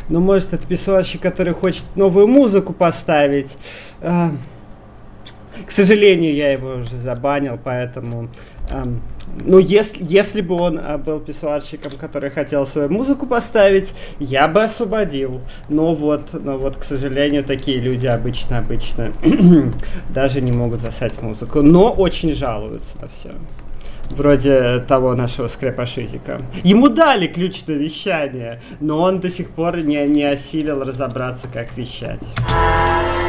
Ну, может, это писсуарщик, который хочет новую музыку поставить. К сожалению, я его уже забанил, поэтому... Ну, если бы он был писсуарщиком, который хотел свою музыку поставить, я бы освободил. Но вот, к сожалению, такие люди обычно даже не могут засать музыку. Но очень жалуются на все. Вроде того нашего скрепашизика. Ему дали ключ на вещание, но он до сих пор не осилил разобраться, как вещать.